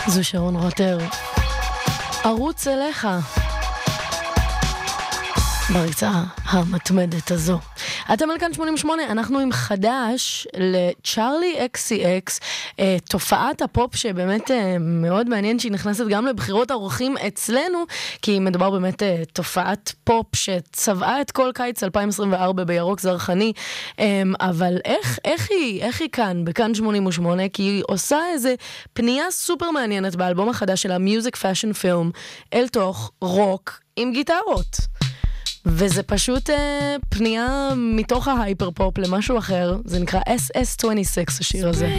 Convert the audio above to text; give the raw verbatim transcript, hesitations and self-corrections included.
זו שרון רוטר. ערוץ אליך. בריצה המתמדת הזו. אתם על כאן שמונים ושמונה, אנחנו עם חדש לצ'ארלי אקס סי אקס, אה, תופעת הפופ שבאמת אה, מאוד מעניין שהיא נכנסת גם לבחירות האורחים אצלנו, כי מדובר באמת אה, תופעת פופ שצבעה את כל קיץ אלפיים עשרים וארבע בירוק זרחני, אה, אבל איך, איך היא, איך היא כאן, בכאן שמונים ושמונה, כי היא עושה איזה פנייה סופר מעניינת באלבום החדש שלה, Music Fashion Film, אל תוך רוק עם גיטרות. וזה פשוט אה, פנייה מתוך ההייפר פופ למשהו אחר, זה נקרא אס אס עשרים ושש השיר הזה.